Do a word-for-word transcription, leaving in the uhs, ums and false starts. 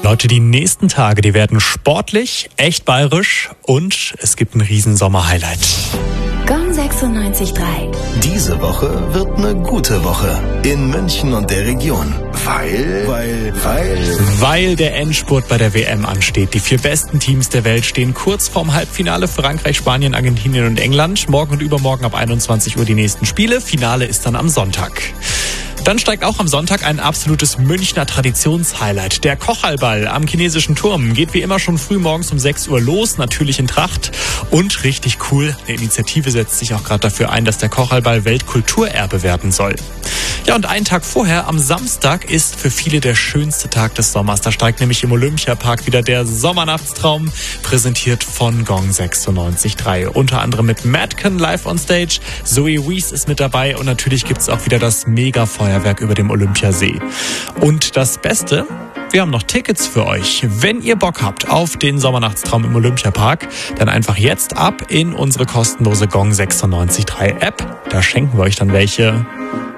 Leute, die nächsten Tage, die werden sportlich, echt bayerisch und es gibt ein riesen Sommer-Highlight. Gong sechsundneunzig Komma drei. Diese Woche wird eine gute Woche in München und der Region. Weil, weil, weil... Weil der Endspurt bei der W M ansteht. Die vier besten Teams der Welt stehen kurz vorm Halbfinale. Frankreich, Spanien, Argentinien und England. Morgen und übermorgen ab einundzwanzig Uhr die nächsten Spiele. Finale ist dann am Sonntag. Dann steigt auch am Sonntag ein absolutes Münchner Traditionshighlight. Der Kochalball am Chinesischen Turm geht wie immer schon früh morgens um sechs Uhr los, natürlich in Tracht. Und richtig cool, eine Initiative setzt sich auch gerade dafür ein, dass der Kochalball Weltkulturerbe werden soll. Ja, und einen Tag vorher, am Samstag, ist für viele der schönste Tag des Sommers. Da steigt nämlich im Olympiapark wieder der Sommernachtstraum, präsentiert von Gong sechsundneunzig Komma drei. Unter anderem mit Madcon live on stage, Zoe Wees ist mit dabei und natürlich gibt's auch wieder das Mega-Feuerwerk über dem Olympiasee. Und das Beste, wir haben noch Tickets für euch. Wenn ihr Bock habt auf den Sommernachtstraum im Olympiapark, dann einfach jetzt ab in unsere kostenlose Gong sechsundneunzig Komma drei App. Da schenken wir euch dann welche